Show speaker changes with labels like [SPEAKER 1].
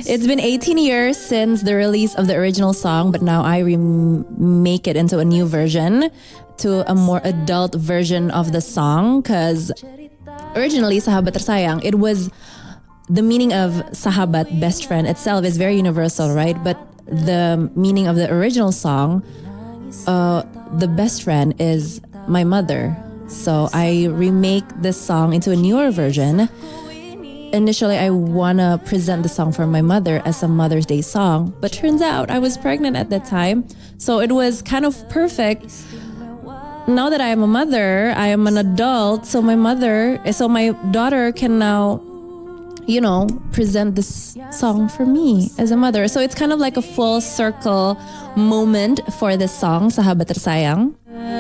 [SPEAKER 1] It's been 18 years since the release of the original song, but now I make it into a new version, to a more adult version of the song, because originally Sahabat Tersayang, it was the meaning of sahabat, best friend itself is very universal, right? But the meaning of the original song, the best friend is my mother. So I remake this song into a newer version. Initially, I want to present the song for my mother as a Mother's Day song, but turns out I was pregnant at that time. So it was kind of perfect. Now that I am a mother, I am an adult. So my daughter can now, present this song for me as a mother. So it's kind of like a full circle moment for this song, Sahabat Tersayang.